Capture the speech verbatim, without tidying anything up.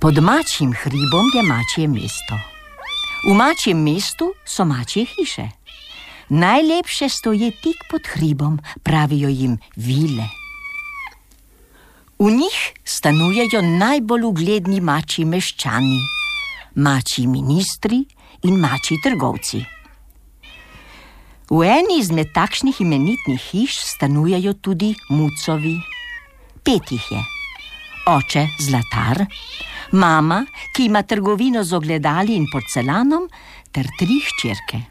Pod mačjim hribom je mačje mesto. V mačjem mestu so mačje hiše. Najlepše stoje tik pod hribom, pravijo jim vile. V njih stanujejo najbolj ugledni mačji meščani, mačji ministri in mačji trgovci. V eni izmed takšnih imenitnih hiš stanujejo tudi mucovi. Pet jih je. Oče Zlatar, mama, ki ima trgovino z ogledali in porcelanom, ter tri hčerke.